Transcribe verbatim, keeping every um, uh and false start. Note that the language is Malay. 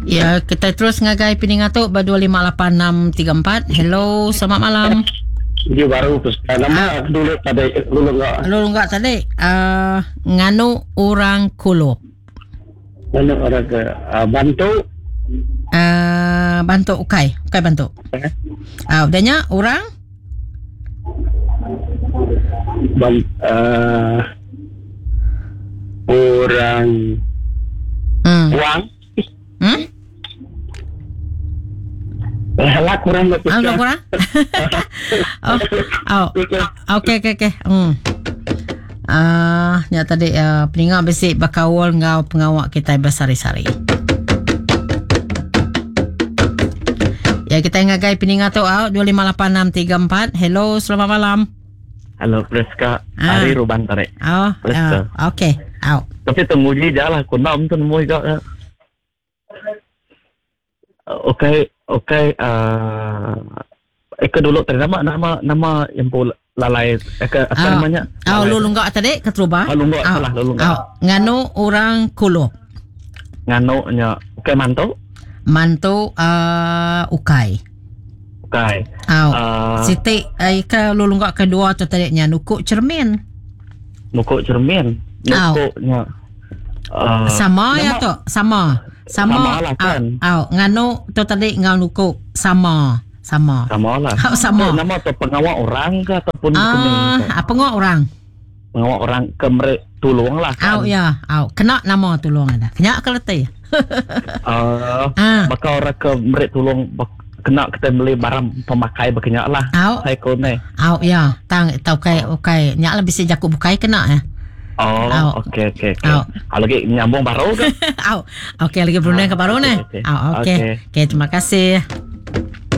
Ya, kita terus ngagai peningatuk ba dua lima lapan enam tiga empat. Hello, selamat malam. Dia baru terus nama dulu tadi dulu enggak. Dulu enggak tadi. Uh, nganu orang Kulo. Nganu orang ke uh, Bantu. Uh, bantu Ukai. Ukai bantu. Eh? Uh, udahnya orang Ban, uh, orang hmm. uang. Hmm? Lah kurang lebih. Ah, kurang. oh, oh. Okey okey okey. Hmm. Ah, uh, nya tadi uh, peningat besi bakawal ngau pengawak kita bersari-sari. Ya, kita ngagai peningat tu out dua lima lapan enam tiga empat. Hello, selamat malam. Halo, Preska. Ah. Hari Ruban tarik. Oh, uh, okey. Out. Tapi temu je jalan aku nam tu nemu juga. Okey, okey. Uh, Eka dulu tadi nama nama nama yang pula lalai. Eka apa oh. namanya? Oh, lu lunggak tadi ketruba. Oh, lunggak salah, lu lunggak. Oh, nganu orang Kulo. Nganu nya okey mantu. Mantu uh, Ukai. Ukai. Oh. Uh, Siti Eka lu lunggak kedua tu tadi nya nukuk cermin. Nukuk cermin. Nukuknya. Uh, sama ya tu, sama. Sama, sama lah kan. Au, nganu tu tadi ngau nukuk sama, sama. Sama lah. Au, sama. Okay, nama tu pengawal orang ke ataupun ah, kena apa ngau orang? Pengawal orang kemerek tolong lah kan. Au ya, au. Kena nama tolong ada. Kena ke letih. uh, ah. Maka orang kemerek tolong kena kita beli barang pemakai berkenyak lah. Au. Saya kone. Au ya, tang tau kai okay. Nyak lah bisa jakuk bukai kena ya. Oh, okey okey okey. Kalau lagi nyambung baru ke? Au. Okey lagi Brunei ke baru ni. Au, okey. Okey, terima kasih.